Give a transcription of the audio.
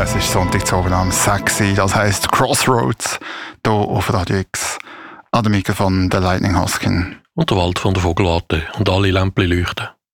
Es ist Sonntagabend am 6 Uhr, das heisst Crossroads, hier auf Radio X. An dem Mikrofon der Lightning Huskin. Und der Wald von der Vogelwarte und alle Lämpchen leuchten.